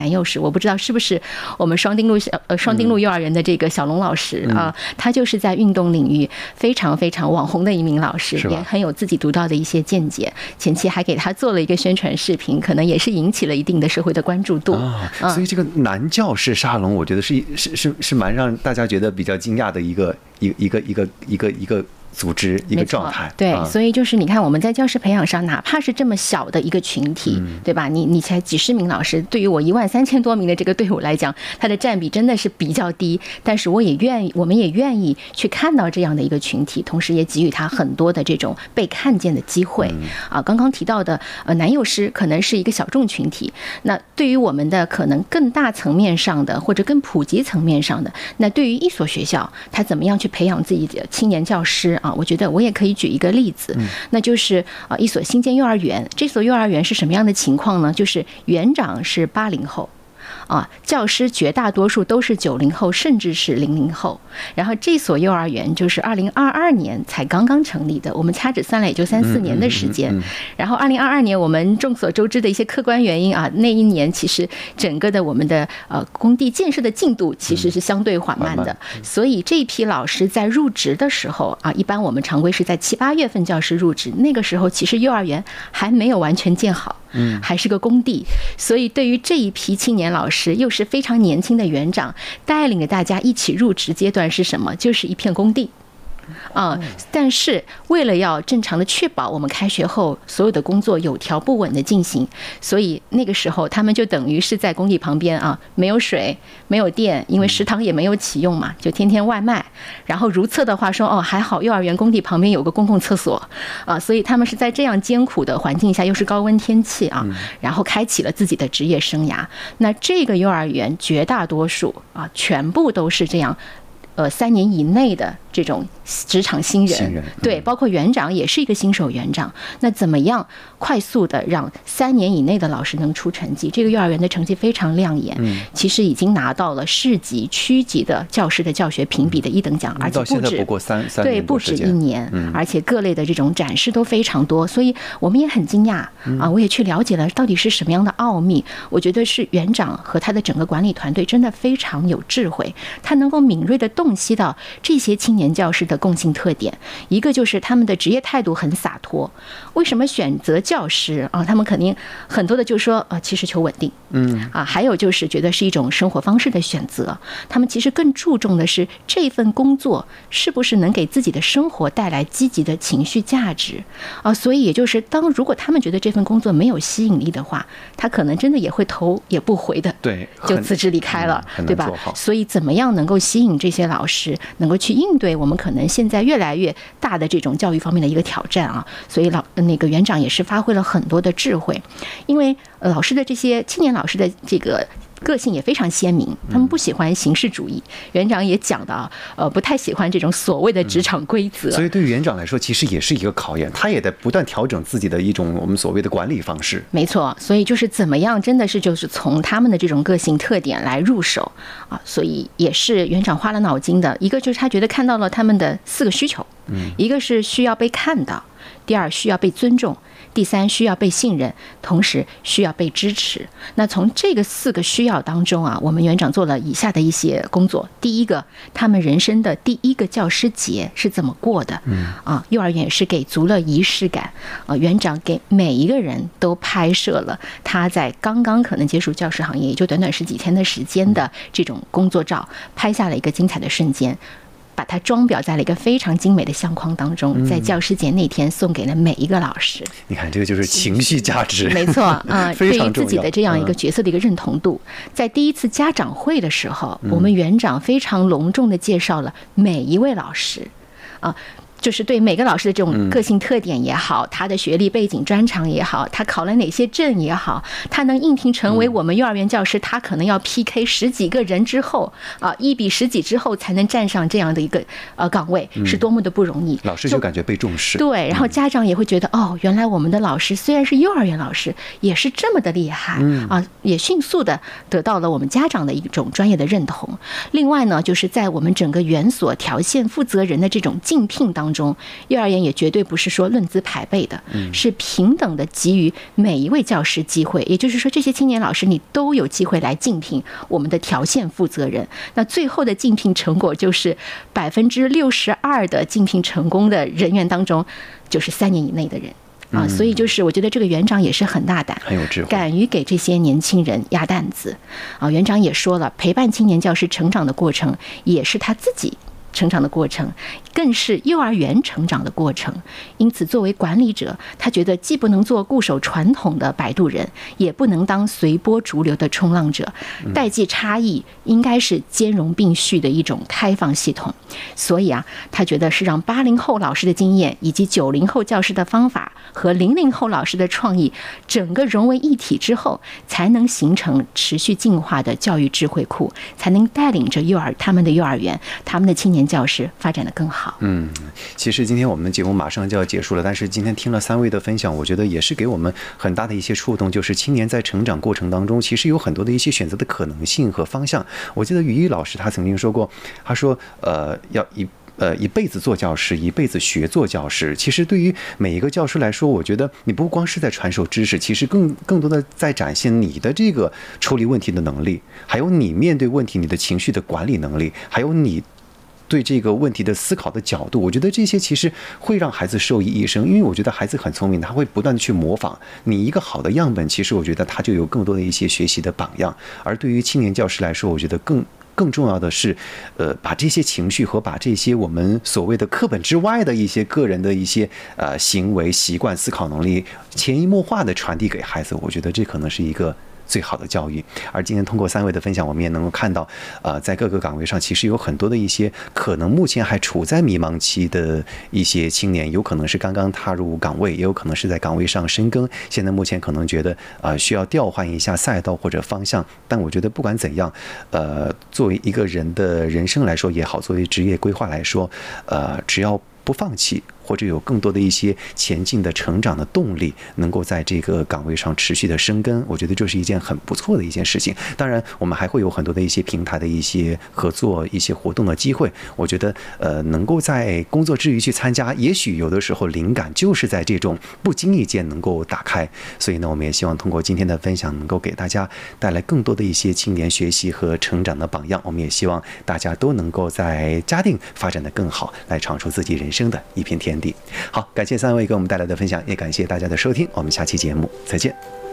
男幼师，我不知道是不是我们双丁路幼儿园的这个小龙老师啊，他就是在运动领域非常非常网红的一名老师，也很有自己独到的一些见解。前期还给他做了一个宣传视频，可能也是引起了一定的社会的关注度。 所以这个男教师沙龙，我觉得是蛮让大家觉得比较惊讶的一个组织一个状态。 对，所以就是你看我们在教师培养上，哪怕是这么小的一个群体，对吧？你才几十名老师，对于我13000多名的这个队伍来讲，它的占比真的是比较低。但是我们也愿意去看到这样的一个群体，同时也给予他很多的这种被看见的机会。刚刚提到的男幼师可能是一个小众群体，那对于我们的可能更大层面上的或者更普及层面上的，那对于一所学校，他怎么样去培养自己的青年教师？我觉得我也可以举一个例子，那就是一所新建幼儿园。这所幼儿园是什么样的情况呢？就是园长是80后。教师绝大多数都是90后，甚至是00后。然后这所幼儿园就是2022年才刚刚成立的，我们掐指算来也就3-4年的时间。然后2022年我们众所周知的一些客观原因那一年其实整个的我们的工地建设的进度其实是相对缓慢的，所以这一批老师在入职的时候一般我们常规是在7-8月份教师入职，那个时候其实幼儿园还没有完全建好，还是个工地，所以对于这一批青年老师又是非常年轻的园长，带领着大家一起入职阶段是什么？就是一片工地。但是为了要正常的确保我们开学后所有的工作有条不紊的进行，所以那个时候他们就等于是在工地旁边没有水没有电，因为食堂也没有启用嘛，就天天外卖。然后如厕的话说还好幼儿园工地旁边有个公共厕所所以他们是在这样艰苦的环境下，又是高温天气然后开启了自己的职业生涯。那这个幼儿园绝大多数全部都是这样3年以内的这种职场新人，对，包括园长也是一个新手园长。那怎么样快速的让3年以内的老师能出成绩？这个幼儿园的成绩非常亮眼，其实已经拿到了市级、区级的教师的教学评比的1等奖，而且不止1年，而且各类的这种展示都非常多，所以我们也很惊讶我也去了解了到底是什么样的奥秘。我觉得是园长和他的整个管理团队真的非常有智慧，他能够敏锐的洞悉到这些青年教师的共性特点。一个就是他们的职业态度很洒脱。为什么选择教师他们肯定很多的就说其实求稳定，还有就是觉得是一种生活方式的选择。他们其实更注重的是这份工作是不是能给自己的生活带来积极的情绪价值所以也就是如果他们觉得这份工作没有吸引力的话，他可能真的也会头也不回的就辞职离开了，对吧？所以怎么样能够吸引这些老师能够去应对我们可能现在越来越大的这种教育方面的一个挑战所以那个园长也是发挥了很多的智慧。因为老师的这些青年老师的这个个性也非常鲜明，他们不喜欢形式主义。园长也讲的不太喜欢这种所谓的职场规则， 所以对于园长来说其实也是一个考验，他也得不断调整自己的一种我们所谓的管理方式。 没错，所以就是怎么样真的是就是从他们的这种个性特点来入手所以也是园长花了脑筋的。一个就是他觉得看到了他们的4个需求，一个是需要被看到，第2需要被尊重，第3需要被信任，同时需要被支持。那从这个4个需要当中我们园长做了以下的一些工作。第一个，他们人生的第1个教师节是怎么过的幼儿园也是给足了仪式感园长给每一个人都拍摄了他在刚刚可能接触教师行业也就短短10几天的时间的这种工作照，拍下了一个精彩的瞬间，把它装裱在了一个非常精美的相框当中，在教师节那天送给了每一个老师。 你看这个就是情绪价值， 没错对于自己的这样一个角色的一个认同度。在第1次家长会的时候我们园长非常隆重的介绍了每一位老师就是对每个老师的这种个性特点也好，他的学历背景专长也好，他考了哪些证也好，他能应聘成为我们幼儿园教师，他可能要 PK 10几个人之后1比10几之后才能站上这样的一个岗位，是多么的不容易。 老师就感觉被重视， 对，然后家长也会觉得原来我们的老师虽然是幼儿园老师也是这么的厉害也迅速的得到了我们家长的一种专业的认同。另外呢，就是在我们整个园所条线负责人的这种竞聘当当中，幼儿园也绝对不是说论资排辈的，是平等的给予每一位教师机会。也就是说，这些青年老师你都有机会来竞聘我们的条线负责人。那最后的竞聘成果就是62%的竞聘成功的人员当中，就是3年以内的人。所以就是我觉得这个园长也是很大胆， 很有智慧， 敢于给这些年轻人压担子。园长也说了，陪伴青年教师成长的过程，也是他自己成长的过程，更是幼儿园成长的过程。因此作为管理者，他觉得既不能做固守传统的摆渡人，也不能当随波逐流的冲浪者，代际差异应该是兼容并蓄的一种开放系统。所以他觉得是让80后老师的经验，以及90后教师的方法和00后老师的创意整个融为一体之后，才能形成持续进化的教育智慧库，才能带领着他们的幼儿园，他们的青年教师发展得更好。 其实今天我们的节目马上就要结束了，但是今天听了3位的分享，我觉得也是给我们很大的一些触动，就是青年在成长过程当中，其实有很多的一些选择的可能性和方向。我记得于一老师他曾经说过，他说要一辈子做教师，一辈子学做教师。其实对于每一个教师来说，我觉得你不光是在传授知识，其实更多的在展现你的这个处理问题的能力，还有你面对问题你的情绪的管理能力，还有你对这个问题的思考的角度。我觉得这些其实会让孩子受益一生，因为我觉得孩子很聪明，他会不断的去模仿你一个好的样本，其实我觉得他就有更多的一些学习的榜样。而对于青年教师来说，我觉得更重要的是，把这些情绪和把这些我们所谓的课本之外的一些个人的一些行为习惯、思考能力，潜移默化的传递给孩子。我觉得这可能是一个最好的教育。而今天通过3位的分享，我们也能够看到，在各个岗位上，其实有很多的一些可能目前还处在迷茫期的一些青年，有可能是刚刚踏入岗位，也有可能是在岗位上深耕，现在目前可能觉得需要调换一下赛道或者方向。但我觉得不管怎样，作为一个人的人生来说也好，作为职业规划来说，只要不放弃，或者有更多的一些前进的成长的动力，能够在这个岗位上持续的生根，我觉得这是一件很不错的一件事情。当然我们还会有很多的一些平台的一些合作、一些活动的机会，我觉得能够在工作之余去参加，也许有的时候灵感就是在这种不经意间能够打开。所以呢，我们也希望通过今天的分享，能够给大家带来更多的一些青年学习和成长的榜样。我们也希望大家都能够在家庭发展得更好，来闯出自己人生的一片天地。好，感谢3位给我们带来的分享，也感谢大家的收听，我们下期节目再见。